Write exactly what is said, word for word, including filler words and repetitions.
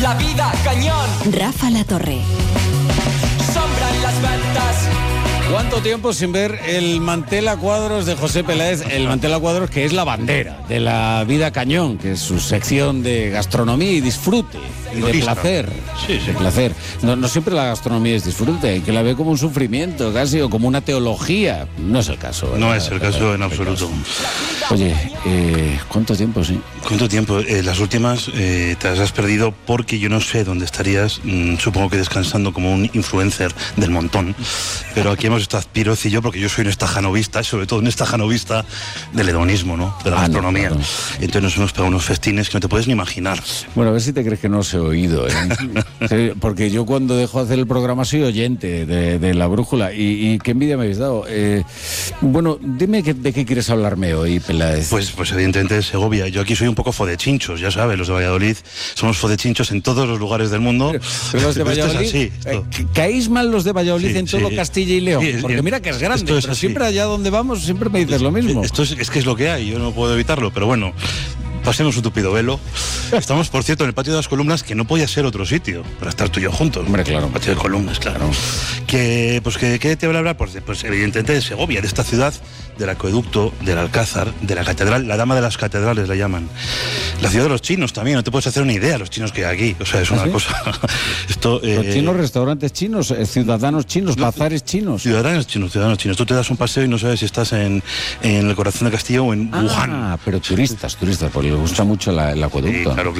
La vida cañón. Rafa La Torre. Sombra en las ventas. ¿Cuánto tiempo sin ver el mantel a cuadros de José Peláez? El mantel a cuadros que es la bandera de La Vida Cañón, que es su sección de gastronomía y disfrute, y de placer. Sí, sí. De placer. No, no siempre la gastronomía es disfrute, hay que la ve como un sufrimiento casi, o como una teología. No es el caso. ¿verdad? No es el caso en absoluto. Oye, eh, ¿cuánto tiempo, sí? ¿Cuánto tiempo? Eh, las últimas eh, te las has perdido porque yo no sé dónde estarías, mmm, supongo que descansando como un influencer del montón, pero aquí hemos estado Piroz y yo porque yo soy un estajanovista, sobre todo un estajanovista del hedonismo, ¿no? De la Ah, gastronomía. no, claro. Entonces nos hemos pegado unos festines que no te puedes ni imaginar. Bueno, a ver si te crees que no os he oído, ¿eh? Sí, porque yo cuando dejo de hacer el programa soy oyente de, de La Brújula y, y qué envidia me habéis dado. Eh, bueno, dime que, de qué quieres hablarme hoy, Peláez. Pues, pues evidentemente de Segovia. Yo aquí soy un poco fodechinchos, ya sabes, los de Valladolid somos fodechinchos en todos los lugares del mundo. Pero, pero los de Esto es Valladolid, así, esto. eh, caéis mal los de Valladolid Sí, en todo sí. Castilla y León, Sí, es- porque mira que es grande, esto es pero así. siempre allá donde vamos siempre me dices lo mismo. Esto es, es que es lo que hay, yo no puedo evitarlo, pero bueno, pasemos un tupido velo. Estamos, por cierto, en el patio de las columnas, que no podía ser otro sitio para estar tú y yo juntos. Hombre, claro. Patio de columnas, claro. Que, pues, que, ¿qué te voy a hablar? Pues, de- pues evidentemente de Segovia, de esta ciudad, del acueducto, del Alcázar, de la catedral, la dama de las catedrales la llaman. La ciudad de los chinos también, no te puedes hacer una idea, los chinos que hay aquí. O sea, es ¿Ah, una sí? cosa... Esto, Los eh, chinos, restaurantes chinos, eh, ciudadanos chinos, bazares chinos. Ciudadanos chinos, ciudadanos chinos. Tú te das un paseo y no sabes si estás en, en el corazón de Castillo o en Wuhan. Ah, pero turistas, turistas, porque les gusta mucho la, el acueducto. Sí, claro.